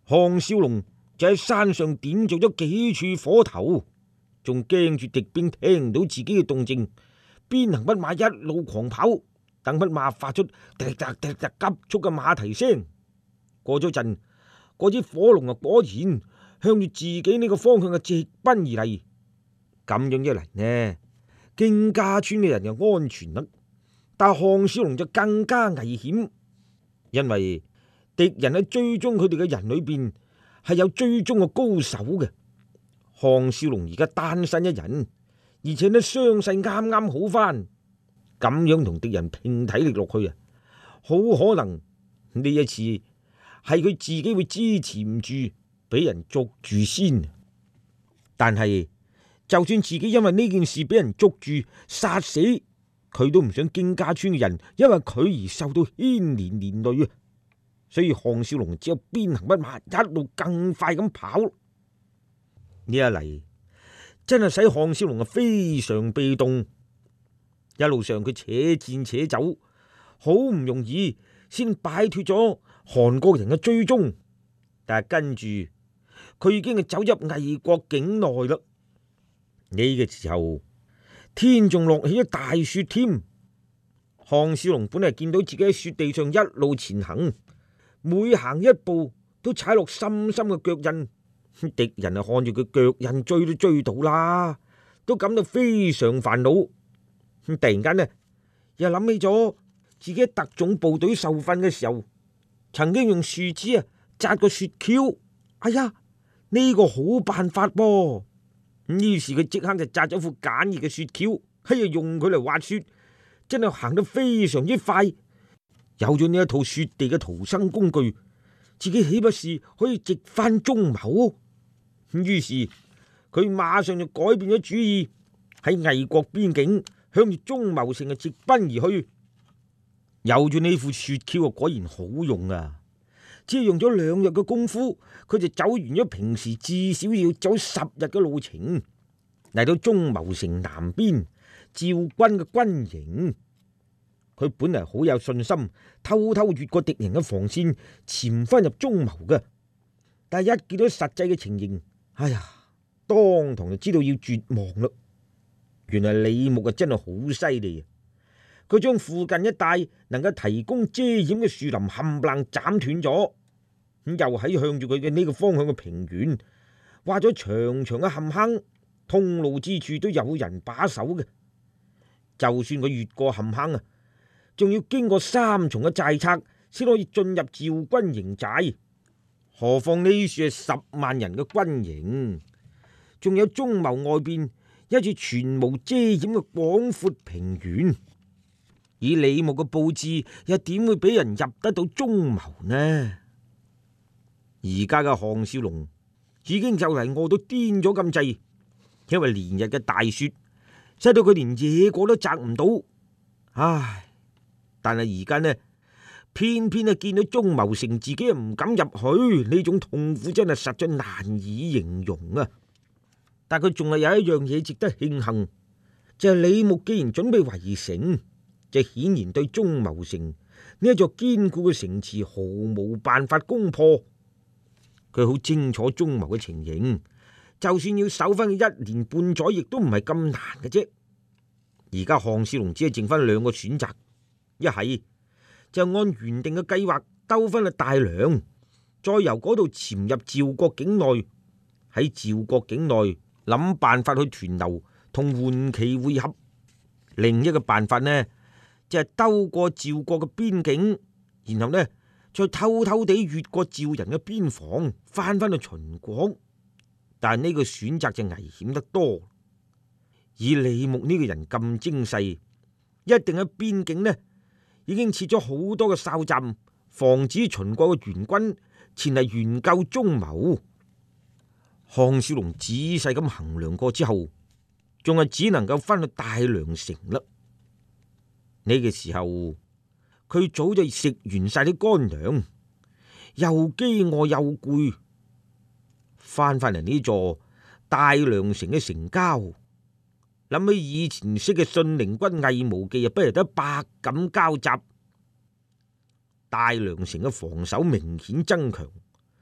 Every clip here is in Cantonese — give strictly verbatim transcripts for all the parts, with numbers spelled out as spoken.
項少龍就喺山上點着咗幾處火頭，仲驚住敵兵聽到自己嘅動靜，邊行匹馬一路狂跑，等匹馬發出滴答滴答急速嘅馬蹄聲。過咗陣，嗰支火龍啊果然向住自己呢個方向嘅直奔而嚟。咁樣一嚟呢，荊家村嘅人就安全啦，但項少龍就更加危險，因為敵人喺追蹤佢哋嘅人裏邊係有追蹤嘅高手嘅。項少龍而家單身一人，而且呢傷勢啱啱好翻，咁樣同敵人拼體力落去啊，好可能呢一次係佢自己會支持唔住，俾人捉住先。但係就算自己因為呢件事俾人捉住殺死，佢都唔想荊家村嘅人因為佢而受到牽連連累啊！所以項少龍只有邊行匹馬一路更快咁跑。呢一嚟真係使項少龍啊非常被動，一路上佢且戰且走，好唔容易先擺脫咗韓國人嘅追蹤，但係跟住佢已經係走入魏國境內啦。呢個時候天仲落起咗大雪添，項少龍本嚟見到自己喺雪地上一路前行，每行一步都踩落深深嘅腳印，敵人啊看住佢腳印追都追到啦，都感到非常煩惱。突然間呢，又諗起咗自己喺特種部隊受訓嘅時候，曾經用樹枝啊紮個雪橇。哎呀，呢個好辦法噃！咁於是佢即刻就紮咗副簡易嘅雪橇，喺度用佢嚟滑雪，真係行得非常之快。有咗呢一套雪地嘅逃生工具，自己豈不是可以直返中牟？咁於是佢馬上就改變咗主意，喺魏國邊境向住中牟城啊直奔而去。有咗呢副雪橇啊，果然好用啊！只係用咗兩日嘅功夫，佢就走完咗平時至少要走十日嘅路程，嚟到中牟城南邊趙軍嘅軍營。佢本嚟好有信心，偷偷越過敵人嘅防線，潛翻入中牟嘅。但係一見到實際嘅情形，哎呀，當堂就知道要絕望啦。原來李牧啊真係好犀利啊！佢將附近一帶能夠提供遮掩嘅樹林冚唪唥斬斷咗，咁又喺向住佢嘅呢個方向嘅平原挖咗長長嘅陷坑，通路之處都有人把守嘅。就算佢越過陷坑啊，仲要經過三重嘅寨柵先可以進入趙軍營寨，何況呢處係十萬人嘅軍營，仲有中牟外邊一處全無遮掩嘅廣闊平原。以李牧嘅布置，又點會俾人入得到中牟呢？而家嘅項少龍已經就嚟餓到癲咗咁滯，因為連日嘅大雪，使到佢連野果都摘唔到。唉！但係而家呢，偏偏啊見到中牟城，自己又唔敢入去，呢種痛苦真係實在難以形容啊！但佢仲係有一樣嘢值得慶幸，就係李牧既然準備圍城，就顯然對中牟城呢一座堅固嘅城池毫無辦法攻破。佢好清楚中牟嘅情形，就算要守翻佢一年半載，亦都唔係咁難嘅啫。而家項少龍只係剩翻兩個選擇，一係就按原定嘅計劃兜翻去大梁，再由嗰度潛入趙國境內，喺趙國境內諗辦法去屯留同桓祁會合。另一個辦法呢，就係兜過趙國嘅邊境，然後呢再偷偷地越過趙人嘅邊防，翻返去秦國。但係呢個選擇就危險得多。以李牧呢個人咁精細，一定喺邊境呢已經設咗好多嘅哨站，防止秦國嘅援軍前嚟援救中牟。項少龍仔細咁衡量過之後，仲係只能夠翻去大梁城啦。呢個時候，佢早就食完晒啲乾糧，又飢餓又攰，翻返嚟呢座大梁城嘅城郊，諗起以前識嘅信陵君魏無忌啊，不如得百感交集。大梁城嘅防守明顯增強，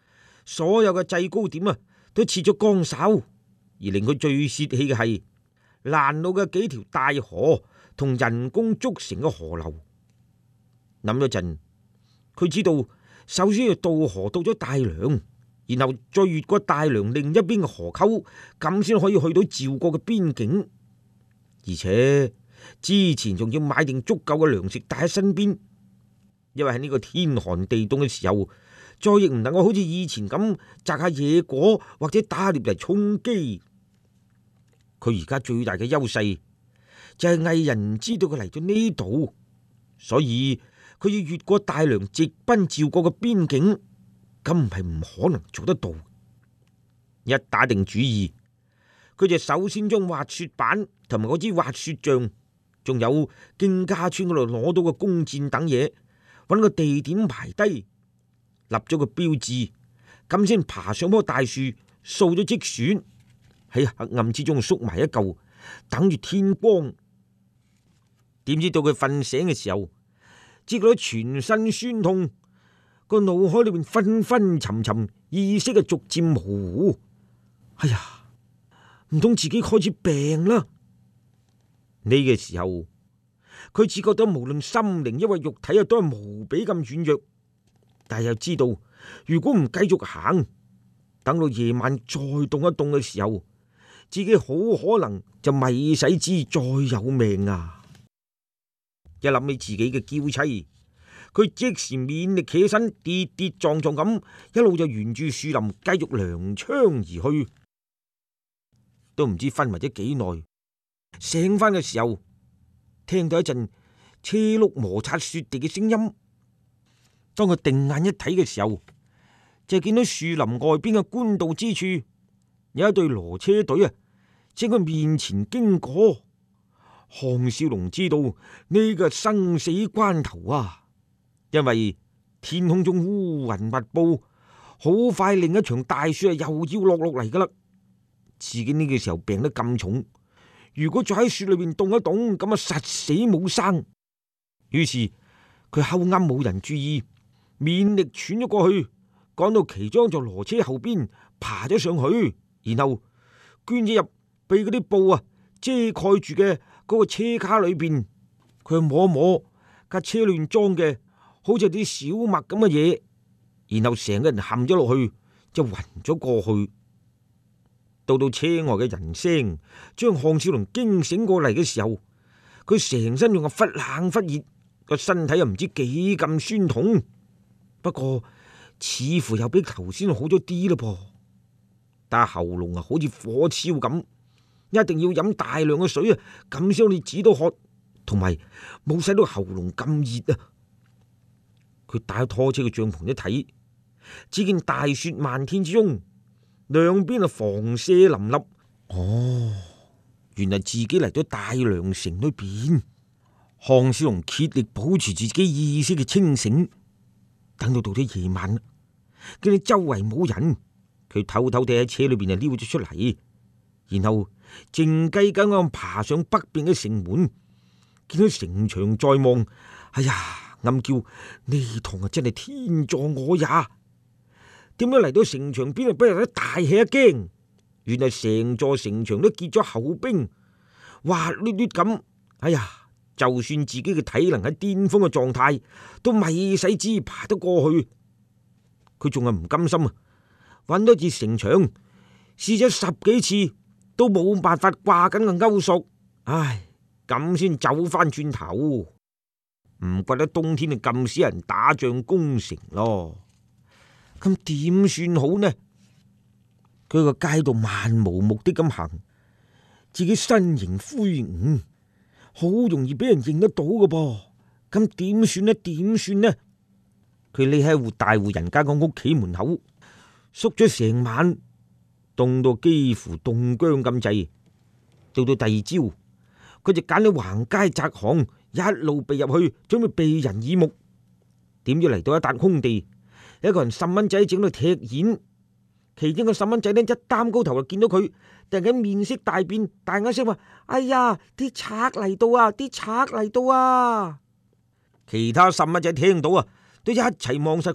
所有嘅制高點啊都設咗崗哨，而令佢最泄氣嘅係攔路嘅幾條大河同人工築成嘅河流。諗咗陣，佢知道首先要渡河到咗大梁，然後再越過大梁另一邊嘅河溝，咁先可以去到趙國嘅邊境。而且之前仲要買定足夠嘅糧食帶喺身邊，因為喺呢個天寒地凍嘅時候，再亦唔能夠好似以前咁摘下野果或者打獵嚟充飢。佢而家最大嘅優勢就係魏人唔知道佢嚟咗呢度，所以佢要越過大梁直奔趙國嘅邊境，咁唔係唔可能做得到。一打定主意，佢就首先將滑雪板同埋嗰支滑雪杖，仲有荊家村嗰度攞到嘅弓箭等嘢，揾個地點排低，立咗個標誌，咁先爬上棵大樹，掃咗積雪，喺黑暗之中縮埋一嚿，等住天光。點知到佢瞓醒嘅時候，只覺得全身酸痛，個腦海裏面昏昏沉沉，意識啊逐漸模糊。哎呀，唔通自己開始病啦？呢個時候，佢只覺得無論心靈抑或肉體啊，都係無比咁軟弱。但係又知道，如果唔繼續行，等到夜晚再凍一凍嘅時候，自己好可能就未使之再有命啊！一諗起自己嘅嬌妻，佢即時勉力企起身，跌跌撞撞咁一路就沿住樹林繼續踉蹌而去。都唔知昏迷咗幾耐，醒翻嘅時候，聽到一陣車轆摩擦雪地嘅聲音。當佢定眼一睇嘅時候，就見到樹林外邊嘅官道之處有一隊騾車隊啊，正喺佢面前經過。項少龍知道呢個生死關頭啊，因為天空中烏雲密布，好快另一場大雪啊又要落落嚟噶啦。自己呢個時候病得咁重，如果再喺雪裏面凍一凍，咁啊實死冇生。於是佢後啱冇人注意，勉力喘咗過去，趕到其中一座騾車後邊，爬咗上去，然後捐咗入被嗰啲布啊遮蓋住嘅嗰個車卡裏邊。佢摸一摸架車裏面裝嘅好似啲小麥咁嘅嘢，然後成個人陷咗落去，就暈咗過去。到到車外嘅人聲將項少龍驚醒過嚟嘅時候，佢成身仲係忽冷忽熱，個身體又唔知幾咁酸痛，不過似乎又比頭先好咗啲啦噃。但係喉嚨啊好似火燒咁，一定要飲大量嘅水啊，咁先可以止到渴，同埋冇使到喉嚨咁熱啊。佢打拖車嘅帳篷一睇，只見大雪漫天之中，兩邊啊房舍林立。哦，原來自己嚟到大梁城裏邊。項少龍竭力保持自己意識嘅清醒，等到到咗夜晚，見到周圍冇人，佢偷偷地喺車裏邊就撩咗出嚟，然後靜雞雞咁爬上北邊嘅城門，見到城牆在望，哎呀，暗叫呢趟啊真係天助我也！點解嚟到城牆邊啊，俾人一大吃一驚？原來成座城牆都結咗厚冰，滑捋捋咁。哎呀，就算自己嘅體能喺巔峰嘅狀態，都未使之爬得過去。佢仲係唔甘心啊！揾多次城牆，試咗十幾次，都冇辦法掛緊個勾索。唉，咁先走翻轉頭，唔怪得冬天就咁少人打仗攻城咯。咁點算好呢？佢個街道漫無目的咁行，自己身形魁梧，好容易俾人認得到㗎噃。咁點算呢？點算呢？佢匿喺戶大戶人家個屋企門口，縮咗成晚，凍到幾乎凍僵咁滯。到到第二朝，佢就揀咗橫街窄巷，一路避入去，準備避人耳目。點知嚟到一笪空地，有一個人細蚊仔整到踢毽，其中個細蚊仔呢一擔高頭就見到佢，突然間面色大變，大嗌聲話：哎呀，啲賊嚟到啊！啲賊嚟到啊！其他細蚊仔聽到啊，都一齊望實佢，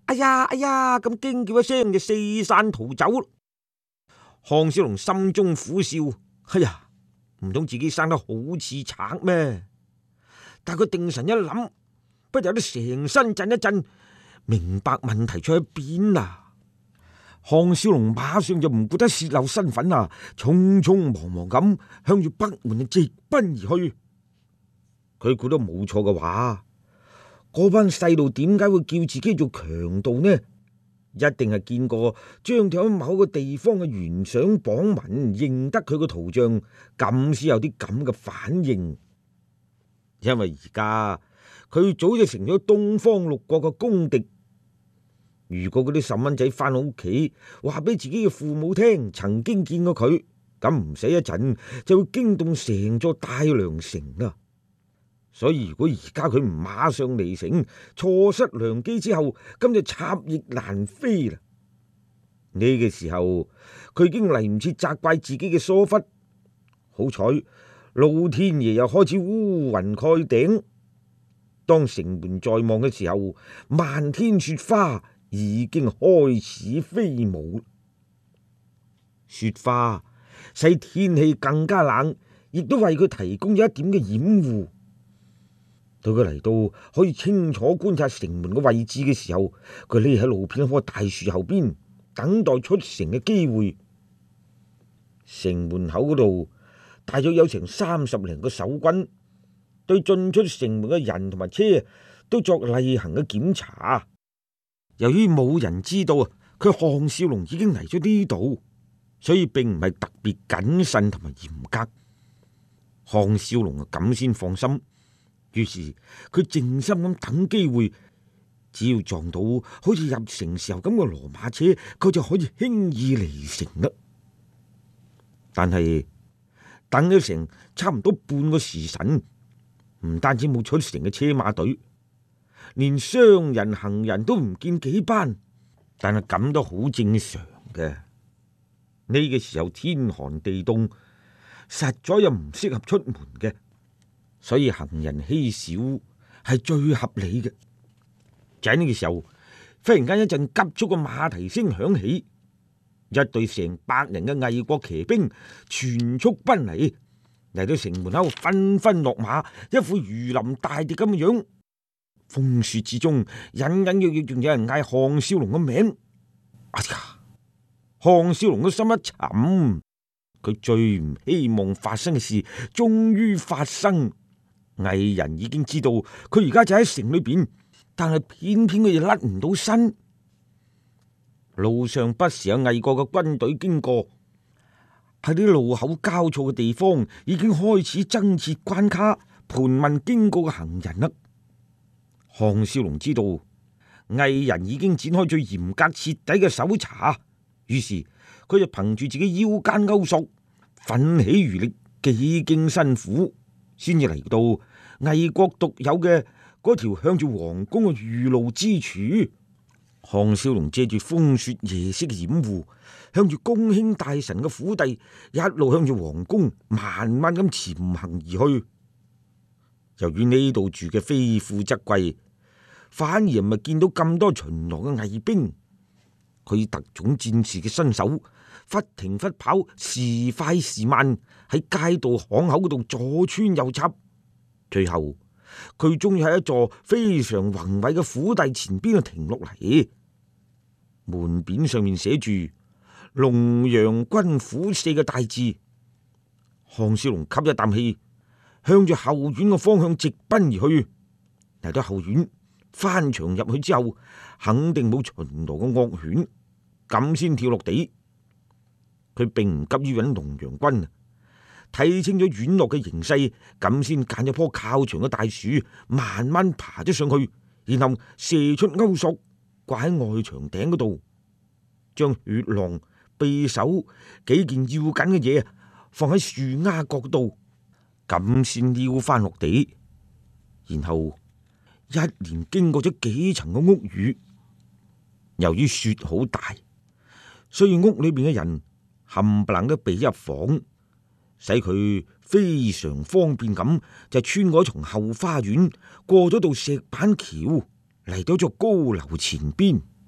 哎呀哎呀，咁驚叫一聲就四散逃走。項少龍心中苦笑，哎呀，唔通自己生得好似賊咩？但佢定神一諗，不由得成身震一震，明白問題出喺邊啦。項少龍馬上就唔顧得洩漏身份啊，匆匆忙忙咁向住北門就直奔而去。佢估得冇錯嘅話，嗰班細路點解會叫自己做強盜呢？一定係見過張貼喺某個地方嘅懸賞榜文，認得佢個圖像，咁先有啲咁嘅反應。因為而家佢早就成咗東方六國嘅公敵。如果嗰啲細蚊仔翻到屋企，話俾自己嘅父母聽曾經見過佢，咁唔使一陣就會驚動成座大梁城啦。所以如果而家佢唔馬上離城，錯失良機之後，咁就插翼難飛啦。呢個時候佢已經嚟唔切責怪自己嘅疏忽，好彩老天爺又開始烏雲蓋頂，當城門在望嘅時候，漫天雪花已經開始飛舞，雪花使天氣更加冷，亦都為佢提供咗一點嘅掩護。到佢嚟到可以清楚觀察城門嘅位置嘅時候，佢匿喺路邊一棵大樹後邊，等待出城嘅機會。城門口嗰度大約有成三十零個守軍，對進出城門嘅人同埋車都作例行嘅檢查。由於冇人知道佢項少龍已經嚟咗呢度，所以並唔係特別謹慎同埋嚴格。項少龍啊咁先放心，於是佢靜心咁等機會，只要撞到好似入城時候咁嘅羅馬車，佢就可以輕易離城啦。但係等咗成差唔多半個時辰，唔單止冇出城嘅車馬隊，連商人行人都唔見幾班，但係咁都好正常嘅。呢個時候天寒地凍，實在又唔適合出門嘅，所以行人稀少係最合理嘅。就喺呢個時候，忽然間一陣急促嘅馬蹄聲響起，一隊成百人嘅魏國騎兵全速奔嚟，嚟到城門口紛紛落馬，一副如臨大敵咁嘅樣。風雪之中，隱隱約約仲有人嗌項少龍嘅名。哎呀！項少龍嘅心一沉，佢最唔希望發生嘅事終於發生。魏人已經知道佢而家就喺城裏邊，但係偏偏佢哋甩唔到身。路上不時有魏國嘅軍隊經過，喺啲路口交錯嘅地方已經開始增設關卡，盤問經過嘅行人啦。項少龍知道魏人已經展開最嚴格徹底嘅搜查，於是佢就憑住自己腰間勾索，奮起餘力，幾經辛苦，先至嚟到魏國獨有嘅嗰條向住皇宮嘅御路之處。項少龍借住風雪夜色嘅掩護，向住公卿大臣嘅府邸，一路向住皇宮慢慢咁潛行而去。由於呢度住嘅非富則貴，反而唔係見到咁多巡邏嘅魏兵。佢以特種戰士嘅身手，忽停忽跑，時快時慢，喺街道巷口嗰度左穿右插。最後佢終於喺一座非常宏偉嘅府邸前邊停落嚟，門匾上面寫住龍陽軍府四個大字。項少龍吸一啖氣，向住後院嘅方向直奔而去。嚟到後院，翻牆入去之後，肯定冇巡邏嘅惡犬，咁先跳落地。佢並唔急於揾龍陽軍，睇清咗院落嘅形勢，咁先揀咗棵靠牆嘅大樹，慢慢爬咗上去，然後射出鈎索，掛喺外牆頂嗰度，將血囊、匕首幾件要緊嘅嘢放喺樹丫角度，咁先撩翻落地，然後一連經過咗幾層嘅屋宇。由於雪好大，所以屋裏邊嘅人冚唪唥都避入房，使佢非常方便咁就穿過從後花園，過咗道石板橋，嚟到座高樓前邊。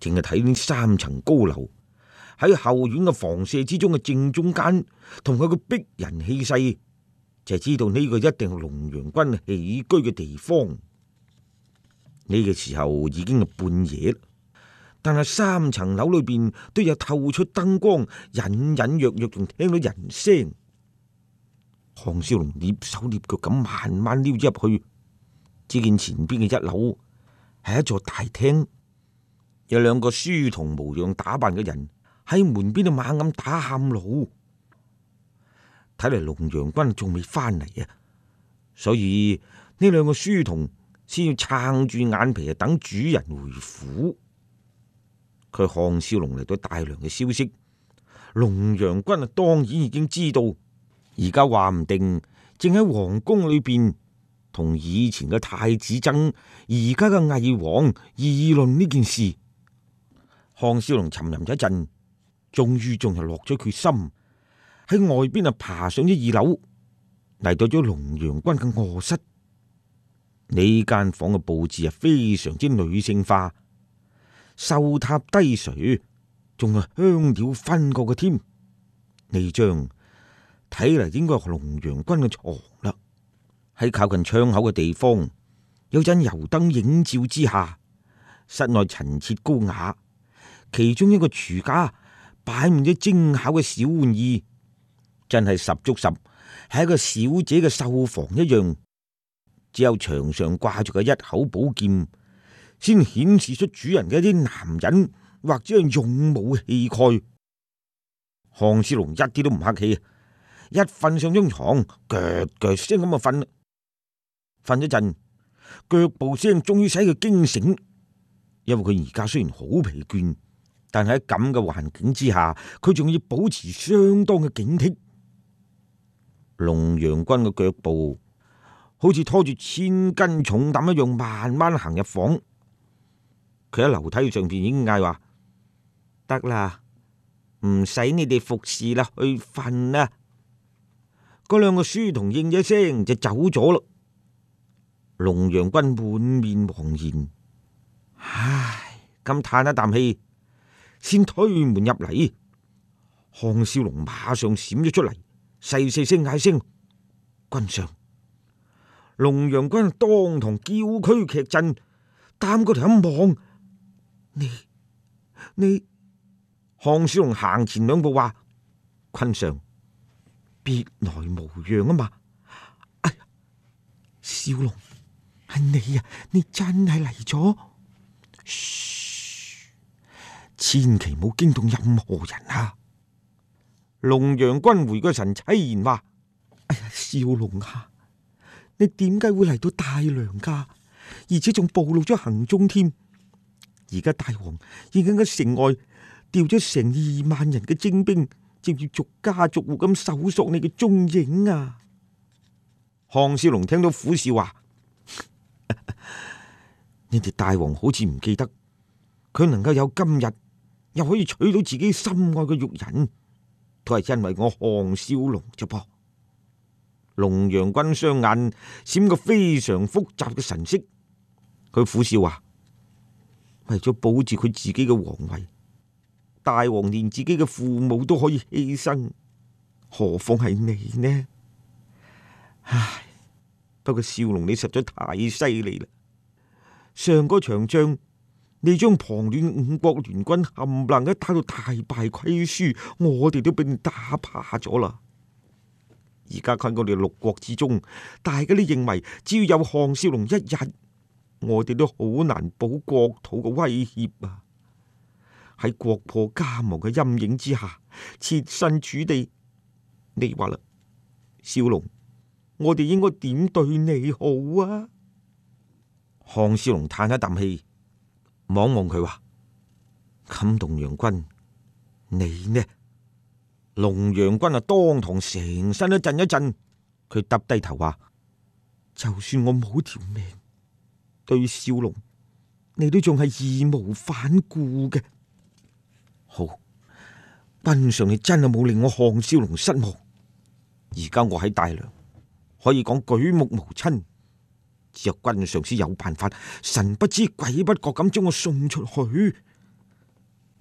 淨係睇呢三層高樓喺後院嘅房舍之中嘅正中間，同佢個逼人氣勢，就知道呢個一定係龍陽君起居嘅地方。呢個時候已經係半夜啦，但係三層樓裏邊都有透出燈光，隱隱約約仲聽到人聲。項少龍躡手躡腳咁慢慢溜咗入去，只見前邊嘅一樓係一座大廳，有兩個書童模樣打扮嘅人喺門邊度猛咁打喊路。睇嚟龍陽君仲未翻嚟啊，所以呢兩個書童先要撐住眼皮啊，等主人回府。佢項少龍嚟到大梁嘅消息，龍陽君啊當然已經知道，而家話唔定正喺皇宮裏邊同以前嘅太子爭，而家嘅魏王議論呢件事。項少龍沉吟咗一陣，終於仲係落咗決心，喺外邊啊爬上咗二樓，嚟到咗龍陽君嘅臥室。呢間房嘅布置啊非常之女性化，繡榻低垂，仲係香料熏過嘅添。呢張睇嚟應該係龍陽君嘅床啦。喺靠近窗口嘅地方，有盞油燈映照之下，室內陳設高雅。其中一個廚架擺滿咗精巧嘅小玩意，真係十足十係一個小姐嘅繡房一樣。只有牆上掛住嘅一口寶劍，先顯示出主人嘅一啲男人或者係勇武氣概。項少龍一啲都唔客氣，一瞓上張床，腳腳聲咁就瞓。瞓一陣，腳步聲終於使佢驚醒，因為佢而家雖然好疲倦，但係喺咁嘅環境之下，佢仲要保持相當嘅警惕。龍陽君嘅腳步好似拖住千斤重擔一樣，慢慢行入房。佢喺樓梯上邊已經嗌話：得啦，唔使你哋服侍啦，去瞓啦。嗰兩個書童應咗聲就走咗啦。龍陽君滿面茫然，唉，咁嘆一啖氣，先推門入嚟。項少龍馬上閃咗出嚟，細細聲嗌聲：君上！龍陽君當堂叫軀劇震，擔個頭一望，你你項少龍行前兩步話：君上，別來無恙啊嘛！哎呀，少龍，係你啊！你真係嚟咗？噓，千祈唔好驚動任何人啊！龍陽君回個神，凄然話：哎呀，少龍啊！你點解會嚟到大梁噶？而且仲暴露咗行蹤添。而家大王已經喺城外調咗成二萬人嘅精兵，正要逐家逐戶咁搜索你嘅蹤影啊！項少龍聽到苦笑話：你哋大王好似唔記得，佢能夠有今日，又可以娶到自己心愛嘅玉人，都係因為我項少龍啫噃。龍陽君雙眼閃個非常複雜嘅神色，佢苦笑話：為咗保住佢自己嘅皇位，大王連自己嘅父母都可以犧牲，何況係你呢？唉，不過少龍你實在太犀利啦！上個場仗，你將旁亂五國聯軍冚唪唥一打到大敗虧輸，我哋都俾你打怕咗啦。而家喺我哋六國之中，大家都認為只要有項少龍一日，我哋都好難保國土嘅威脅啊！喺國破家亡嘅陰影之下，設身處地，你話啦，少龍，我哋應該點對你好啊？項少龍嘆一啖氣，望望佢話：咁龍陽君，你呢？龍陽君啊，當堂成身都震一震，佢耷低頭話：就算我冇條命，對少龍，你都仲係義無反顧嘅。好，君上你真係冇令我項少龍失望。而家我喺大梁，可以講舉目無親，只有君上先有辦法，神不知鬼不覺咁將我送出去。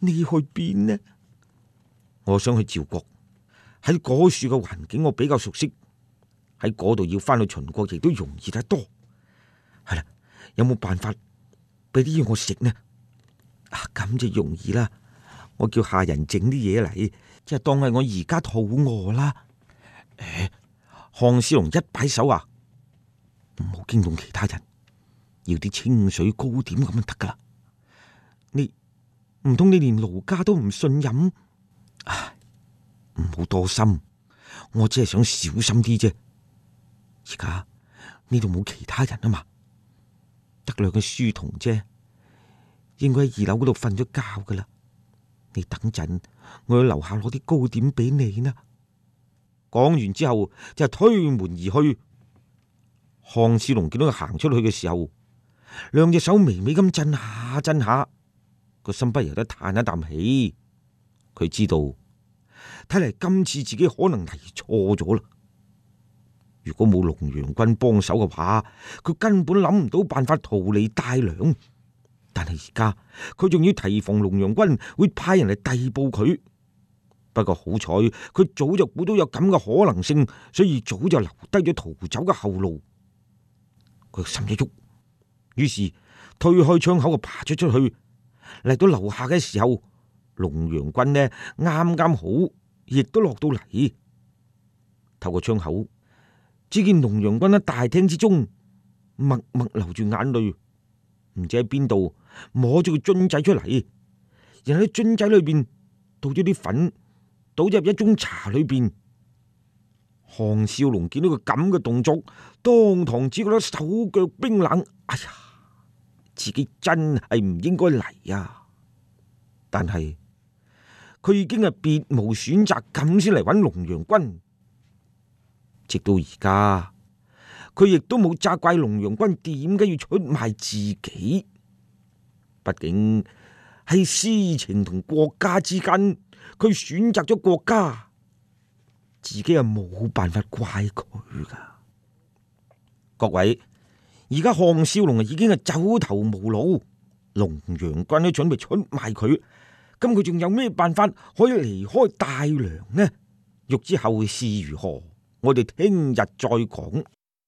你去邊呢？我想去趙國，喺嗰處嘅環境我比較熟悉，喺嗰度要翻去秦國亦都容易得多。係啦，有冇辦法俾啲嘢我食呢？啊，咁就容易啦。我叫下人整啲嘢嚟，即係當係我而家肚餓啦。誒，項少龍一擺手啊，唔好驚動其他人，要啲清水糕點咁就得噶啦。你唔通你連盧家都唔信任？唉，唔好多心，我只係想小心啲啫。而家呢度冇其他人啊嘛，得兩個書童啫，應該喺二樓嗰度瞓咗覺噶啦。你等陣，我去樓下攞啲糕點俾你啦。講完之後就推門而去。項少龍見到佢行出去嘅時候，兩隻手微微咁震下震下，個心不由得嘆一啖氣。佢知道，睇嚟今次自己可能嚟錯咗啦。如果冇龍陽君幫手嘅話，佢根本諗唔到辦法逃離大梁。但係而家佢仲要提防龍陽君會派人嚟逮捕佢。不過好彩，佢早就估到有咁嘅可能性，所以早就留低咗逃走嘅後路。佢心一喐，於是推開窗口就爬咗出去。嚟到樓下嘅時候，龍陽君呢啱啱好亦都落到嚟。透過窗口，只見龍陽君喺大廳之中默默流住眼淚，唔知喺邊度摸咗個樽仔出嚟，然後喺樽仔裏邊倒咗啲粉，倒入一盅茶裏邊。項少龍見到佢咁嘅動作，當堂只覺得手腳冰冷。哎呀，自己真係唔應該嚟啊！但係佢已經係別無選擇，咁先嚟揾龍陽君。直到而家，佢亦都冇責怪龍陽君點解要出賣自己。畢竟喺私情同國家之間，佢選擇咗國家，自己係冇辦法怪佢噶。各位，而家項少龍已經係走投無路，龍陽君都準備出賣佢，咁佢仲有咩辦法可以離開大梁呢？欲知後事如何，我哋聽日再講。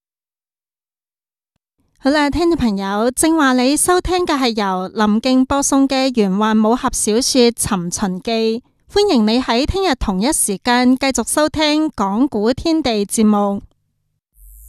好啦，聽眾朋友，正話你收聽嘅係由林敬播送嘅玄幻武俠小說《尋秦記》，歡迎你喺聽日同一時間繼續收聽講古天地節目。